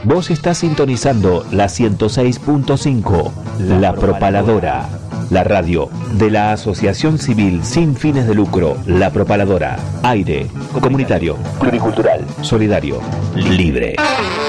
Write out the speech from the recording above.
Vos estás sintonizando la 106.5, La Propaladora, la radio de la Asociación Civil Sin Fines de Lucro, La Propaladora. Aire, comunitario, pluricultural, solidario, libre.